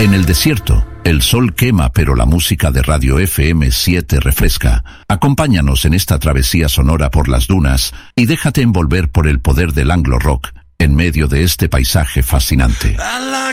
En el desierto, el sol quema, pero la música de Radio FM7 refresca. Acompáñanos en esta travesía sonora por las dunas y déjate envolver por el poder del anglo rock en medio de este paisaje fascinante. I